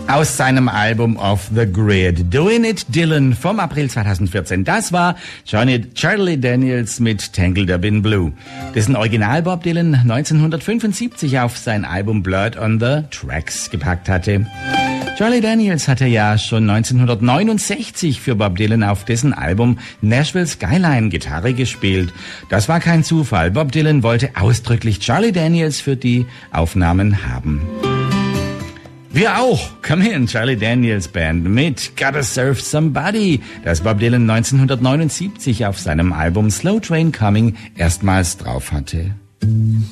aus seinem Album Off the Grid. Doing It Dylan vom April 2014. Das war Charlie Daniels mit Tangled Up in Blue, dessen Original Bob Dylan 1975 auf sein Album Blurred on the Tracks gepackt hatte. Charlie Daniels hatte ja schon 1969 für Bob Dylan auf dessen Album Nashville Skyline Gitarre gespielt. Das war kein Zufall. Bob Dylan wollte ausdrücklich Charlie Daniels für die Aufnahmen haben. Wir auch. Come in, Charlie Daniels Band mit Gotta Serve Somebody, das Bob Dylan 1979 auf seinem Album Slow Train Coming erstmals drauf hatte.